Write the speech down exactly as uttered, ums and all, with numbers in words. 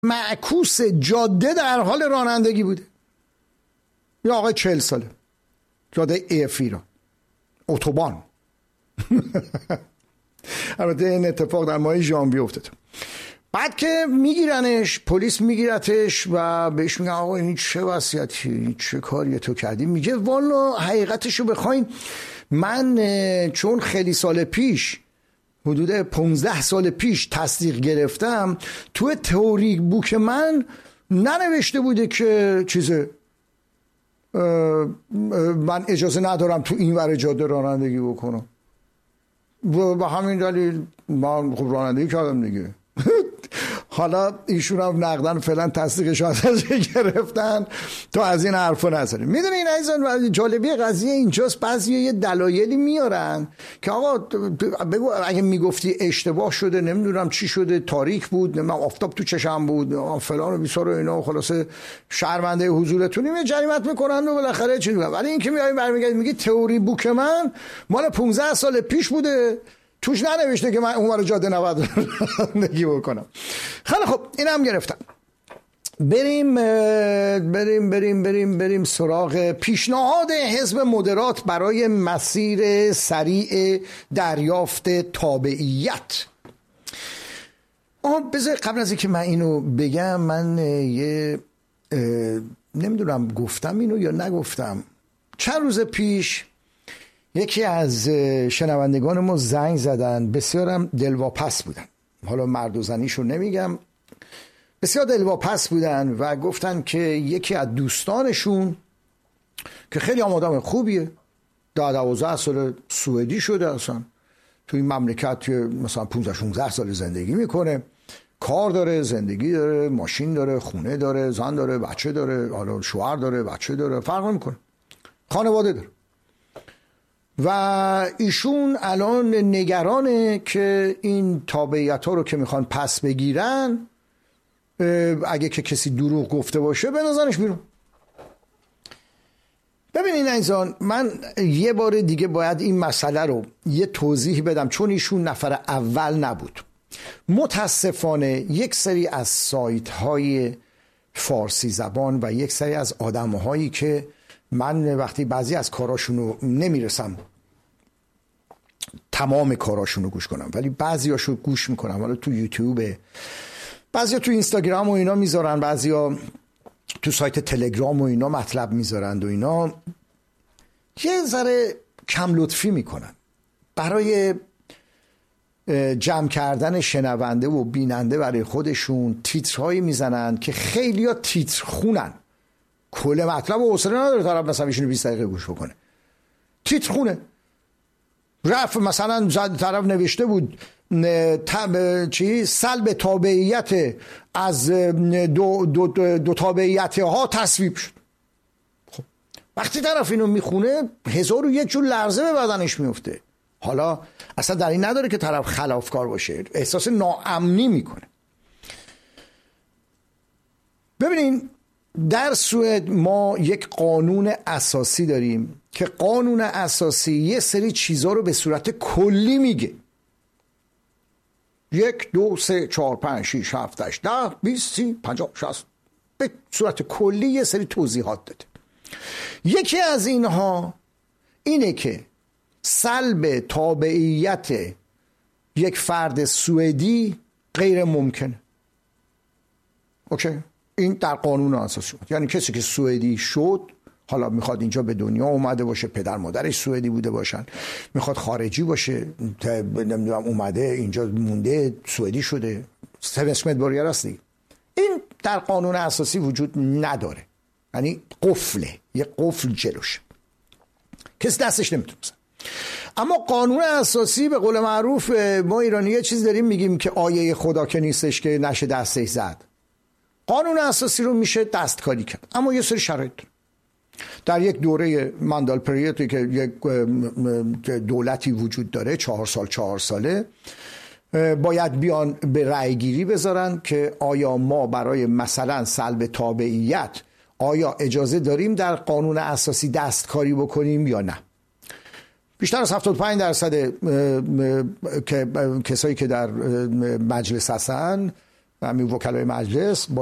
معکوس جاده در حال رانندگی بوده. یا آقای چهل ساله جاده ایف ایران اتوبان. البته این اتفاق در ماه ژانویه افتاد. بعد که میگیرنش، پلیس میگیرتش و بهش میگن آقا این چه وصیتی، این چه کاری تو کردی؟ میگه والا حقیقتشو بخواین من چون خیلی سال پیش، حدود پانزده سال پیش تصدیق گرفتم، تو تئوری بوک من ننوشته بوده که چیزه من اجازه ندارم تو این ور جاده رانندگی بکنم و به همین دلیل من خب رانندگی کردم دیگه. حالا ایشون هم نقدن فعلا تصدیقش ازش گرفتن تا از این حرفا نزنیم. میدونی این عزیزان جالبی قضیه اینجاست، بعضی یه دلایلی میارن که آقا بگو اگه میگفتی اشتباه شده، نمیدونم چی شده، تاریک بود، نمیدونم آفتاب تو چشم بود، فلان و بیسار و اینا، خلاصه شرمنده حضورتونی می جریمت میکنن و بالاخره چی میگن. ولی این که میای برمیگردی میگی تئوری بوک من مال پانزده سال پیش بوده، توش ننوشته که من اونور جاده نباید رانندگی بکنم. خیلی خب این هم گرفتم. بریم بریم بریم بریم بریم سراغ پیشنهاد حزب مدرات برای مسیر سریع دریافت تابعیت. آها بذار قبل از اینکه من اینو بگم، من یه نمیدونم گفتم اینو یا نگفتم، چند روز پیش یکی از شنوندگان ما زنگ زدن، بسیارم دلواپس بودن، حالا مرد و زنیشو نمیگم، بسیار دلواپس بودن و گفتن که یکی از دوستانشون که خیلی هم آدم خوبیه، ده دوازده سال سوئدی شده، اصلا تو این مملکت مثلا پانزده شانزده سال زندگی میکنه، کار داره، زندگی داره، ماشین داره، خونه داره، زن داره، بچه داره، حالا شوهر داره، بچه داره، فرق نمیکنه، خانواده داره. و ایشون الان نگرانه که این تابعیت ها رو که میخوان پس بگیرن، اگه که کسی دروغ گفته باشه بندازنش بیرون. ببینین عزیزان، من یه بار دیگه باید این مسئله رو یه توضیح بدم، چون ایشون نفر اول نبود. متاسفانه یک سری از سایت های فارسی زبان و یک سری از آدم هایی که من وقتی بعضی از کاراشونو نمیرسم تمام کاراشونو گوش کنم، ولی بعضی هاشو گوش میکنم، حالا تو یوتیوب، بعضی ها تو اینستاگرام و اینا میذارن، بعضی ها تو سایت تلگرام و اینا مطلب میذارند و اینا، یه ذره کم لطفی میکنن برای جمع کردن شنونده و بیننده برای خودشون. تیترهایی میزنن که خیلی ها تیتر خونن، کل مطلب و حوصله نداره طرف مثلا ایشونو بیست دقیقه گوش بکنه، تیتر خونه رفت مثلا طرف نوشته بود تب... چی سلب تابعیت از دو, دو, دو, دو تابعیت ها تصویب شد. خب وقتی طرف اینو میخونه هزار و یک جور لرزه به بدنش میفته. حالا اصلا در این نداره که طرف خلافکار باشه، احساس ناامنی میکنه. ببینین در سوئد ما یک قانون اساسی داریم که قانون اساسی یه سری چیزا رو به صورت کلی میگه، یک دو سه چهار پنج شیش هفت هشت ده بیست سی پنجاه شصت، به صورت کلی یه سری توضیحات داده. یکی از اینها اینه که سلب تابعیت یک فرد سوئدی غیر ممکنه. اوکی، این در قانون اساسی بود. یعنی کسی که سوئدی شد، حالا میخواد اینجا به دنیا اومده باشه، پدر مادرش سوئدی بوده باشن، میخواد خارجی باشه، نمیدونم اومده اینجا مونده سوئدی شده، سوئد بورگر است دیگه، این در قانون اساسی وجود نداره. یعنی قفله، یه قفل جلوش، کسی دستش نمیتونه بزنه. اما قانون اساسی به قول معروف ما ایرانی یه چیز داریم میگیم که آیه خدا که نیستش که نشه دستش زد. قانون اساسی رو میشه دستکاری کرد، اما یه سری شرایط در یک دوره ماندال پریودی که یک دولتی وجود داره، چهار سال چهار ساله، باید بیان به رأی گیری بذارن که آیا ما برای مثلا سلب تابعیت آیا اجازه داریم در قانون اساسی دستکاری بکنیم یا نه. بیشتر از هفتاد و پنج درصد کسایی که در مجلس هستن همین وکلای مجلس با